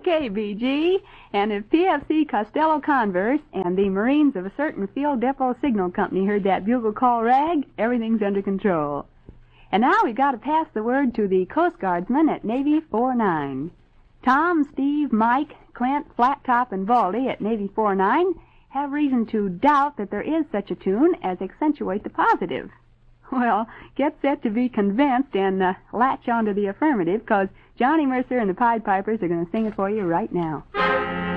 okay, BG. And if PFC Costello Converse and the Marines of a certain field depot signal company heard that bugle call rag, everything's under control. And now we've got to pass the word to the Coast Guardsmen at Navy 49. Tom, Steve, Mike, Clint, Flat Top, and Baldy at Navy 49 have reason to doubt that there is such a tune as Accentuate the Positive. Well, get set to be convinced and latch onto the affirmative, because Johnny Mercer and the Pied Pipers are going to sing it for you right now.